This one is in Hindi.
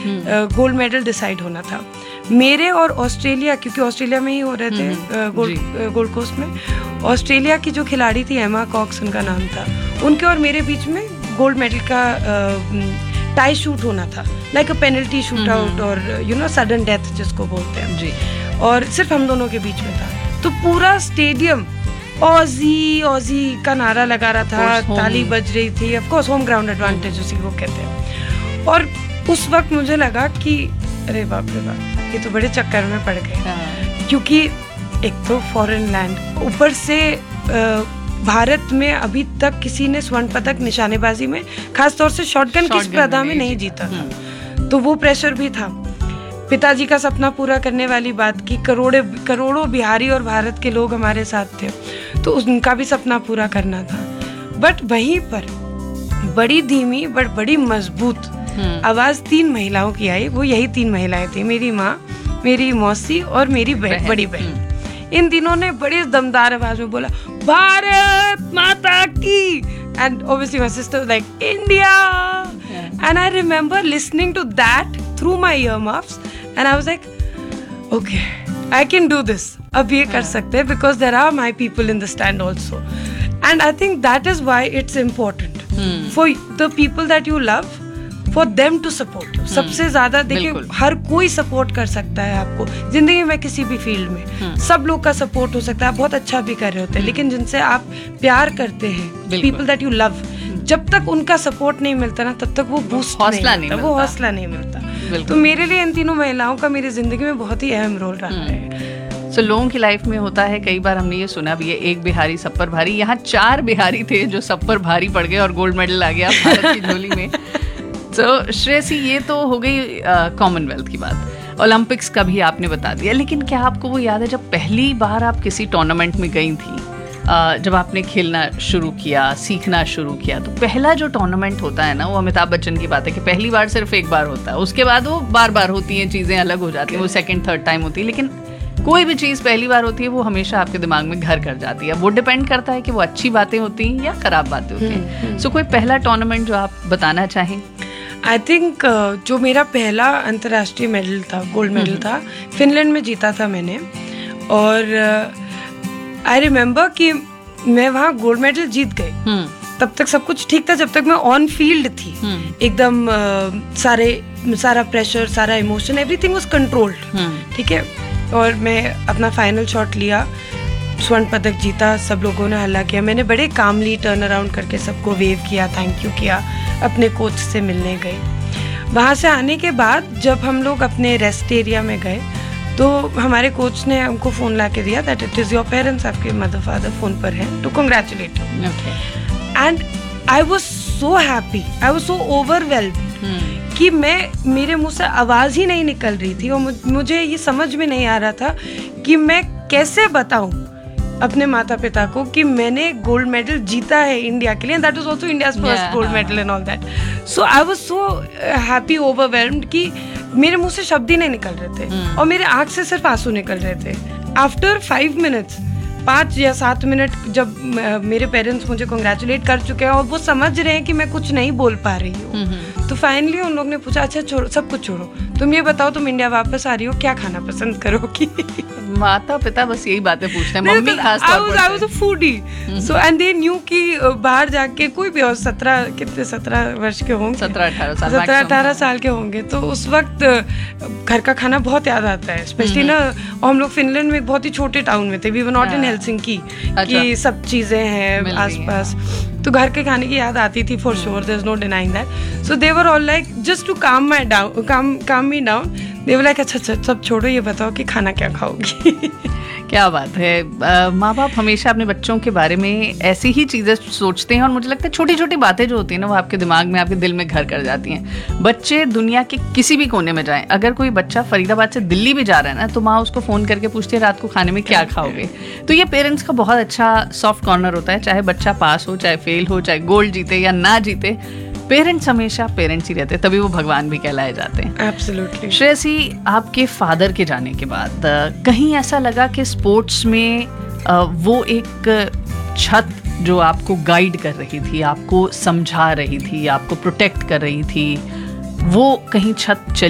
गोल्ड मेडल डिसाइड होना था मेरे और ऑस्ट्रेलिया, क्योंकि ऑस्ट्रेलिया में ही हो रहे थे गोल्ड कोस्ट में। ऑस्ट्रेलिया की जो खिलाड़ी थी एमा कॉक्स उनका नाम था, उनके और मेरे बीच में गोल्ड मेडल का टाई शूट होना था, like a penalty shoot out और सडन डेथ जिसको बोलते हैं जी। और सिर्फ हम दोनों के बीच में था, तो पूरा स्टेडियम ऑजी ऑजी का नारा लगा रहा था, ताली बज रही थी। Of course home ground advantage उसी को कहते हैं। और उस वक्त मुझे लगा कि अरे बाप रे बाप, ये तो बड़े चक्कर में पड़ गए, क्योंकि एक तो फॉरेन लैंड, ऊपर से भारत में अभी तक किसी ने स्वर्ण पदक निशानेबाजी में, खासतौर से शॉटगन की स्पर्धा में नहीं जीता था। तो वो प्रेशर भी था। पिताजी का सपना पूरा करने वाली बात की, करोड़ों बिहारी और भारत के लोग हमारे साथ थे, तो उनका भी सपना पूरा करना था। बट वहीं पर बड़ी धीमी बट बड़ी मजबूत आवाज 3 महिलाओं की आई। वो यही 3 महिलाएं थी, मेरी माँ, मेरी मौसी और मेरी बड़ी बहन। इन तीनों ने बड़ी दमदार आवाज में बोला, भारत माता की, and obviously my sister like India. And I remember listening to that through my ईयरमफ्स and I was like, okay, I can do this. अब ये कर सकते हैं, because there are my people in the stand also. And I think that is why it's important for the people that you love, for them to support you. सबसे ज्यादा देखिए, हर कोई सपोर्ट कर सकता है आपको जिंदगी में, किसी भी फील्ड में सब लोग का सपोर्ट हो सकता है। आप बहुत अच्छा भी कर रहे होते हैं, लेकिन जिनसे आप प्यार करते हैं, पीपल दैट यू लव, जब तक उनका सपोर्ट नहीं मिलता ना, तब तक वो बूस्ट हौसला नहीं मिलता, वो हौसला नहीं मिलता। तो मेरे लिए इन तीनों महिलाओं का मेरी जिंदगी में बहुत ही अहम रोल रहा है। सो लोगों की लाइफ में होता है, कई बार हमने ये सुना भी है, एक बिहारी सब पर भारी। यहाँ 4 बिहारी थे जो सब पर भारी पड़ गए और गोल्ड मेडल आ गया भारत की झोली में। तो श्रेयसी, ये तो हो गई कॉमनवेल्थ की बात, ओलंपिक्स का भी आपने बता दिया, लेकिन क्या आपको वो याद है जब पहली बार आप किसी टूर्नामेंट में गई थी, जब आपने खेलना शुरू किया, सीखना शुरू किया, तो पहला जो टूर्नामेंट होता है ना, वो अमिताभ बच्चन की बात है कि पहली बार सिर्फ एक बार होता है, उसके बाद वो बार बार होती हैं, चीज़ें अलग हो जाती हैं, वो सेकंड थर्ड टाइम होती है, लेकिन कोई भी चीज़ पहली बार होती है वो हमेशा आपके दिमाग में घर कर जाती है। वो डिपेंड करता है कि वो अच्छी बातें होती हैं या खराब बातें होती हैं। सो कोई पहला टूर्नामेंट जो आप बताना चाहें? आई थिंक जो मेरा पहला अंतर्राष्ट्रीय मेडल था, गोल्ड मेडल था, फिनलैंड में जीता था मैंने। और आई रिमेम्बर कि मैं वहाँ गोल्ड मेडल जीत गई। तब तक सब कुछ ठीक था, जब तक मैं ऑन फील्ड थी, एकदम सारा प्रेशर, सारा इमोशन, एवरीथिंग वाज कंट्रोल्ड, ठीक है। और मैं अपना फाइनल शॉट लिया, स्वर्ण पदक जीता, सब लोगों ने हल्ला किया, मैंने बड़े कामली टर्न अराउंड करके सबको वेव किया, थैंक यू किया, अपने कोच से मिलने गई। वहाँ से आने के बाद जब हम लोग अपने रेस्ट एरिया में गए, तो हमारे कोच ने हमको फ़ोन ला के दिया that it is your parents, आपके मदर फादर फ़ोन पर हैं, to congratulate you. And I was so happy, I was so overwhelmed कि मेरे मुँह से आवाज़ ही नहीं निकल रही थी, और मुझे ये समझ में नहीं आ रहा था कि मैं कैसे बताऊँ अपने माता पिता को कि मैंने गोल्ड मेडल जीता है इंडिया के लिए, that was also India's first gold medal and all that. So I was so happy, overwhelmed कि मेरे मुंह से शब्द ही नहीं निकल रहे थे और मेरे आंख से सिर्फ आंसू निकल रहे थे। आफ्टर 5 मिनट्स, 5 या 7 मिनट, जब मेरे पेरेंट्स मुझे कंग्रेचुलेट कर चुके हैं और वो समझ रहे हैं कि मैं कुछ नहीं बोल पा रही हूँ, तो फाइनली उन लोग ने पूछा, अच्छा छोड़ो, सब कुछ छोड़ो, तुम ये बताओ, तुम इंडिया वापस आ रही हो, क्या खाना पसंद करोगी? माता पिता बस यही बातें पूछते हैं, मम्मी खास तौर पर। I was a foodie, so and they knew कि बाहर जाके कोई भी और 17 वर्ष के होंगे, 17-18 साल के होंगे, तो उस वक्त घर का खाना बहुत याद आता है, स्पेशली ना, और हम लोग फिनलैंड में बहुत ही छोटे टाउन में थे, we were not in Helsinki, कि सब चीजें हैं आसपास, तो घर के खाने की याद आती थी for sure, there is no denying that. So they were all like, just to काम me down, they were like, अच्छा सब छोड़ो, ये बताओ कि खाना क्या खाओगी। क्या बात है। माँ बाप हमेशा अपने बच्चों के बारे में ऐसी ही चीज़ें सोचते हैं, और मुझे लगता है छोटी छोटी बातें जो होती हैं ना, वो आपके दिमाग में, आपके दिल में घर कर जाती हैं। बच्चे दुनिया के किसी भी कोने में जाएं, अगर कोई बच्चा फरीदाबाद से दिल्ली भी जा रहा है ना, तो माँ उसको फ़ोन करके पूछती है रात को खाने में क्या खाओगे। तो ये पेरेंट्स का बहुत अच्छा सॉफ्ट कॉर्नर होता है, चाहे बच्चा पास हो, चाहे फेल हो, चाहे गोल्ड जीते या ना जीते, पेरेंट्स हमेशा पेरेंट्स ही रहते हैं, तभी वो भगवान भी कहलाए जाते हैं। एब्सोल्युटली। श्रेयसी, आपके फादर के जाने के बाद कहीं ऐसा लगा कि स्पोर्ट्स में वो एक छत जो आपको गाइड कर रही थी, आपको समझा रही थी, आपको प्रोटेक्ट कर रही थी, वो कहीं छत चली